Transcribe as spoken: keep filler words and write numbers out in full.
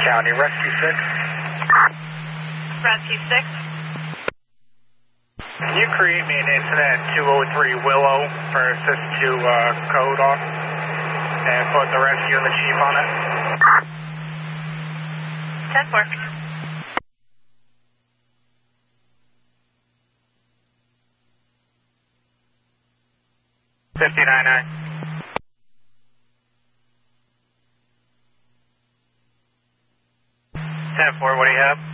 County, Rescue six. Rescue six. Can you create me an incident two oh three Willow for assist to uh, code on and put the rescue and the chief on it? ten four. fifty-nine nine. ten four, what do you have?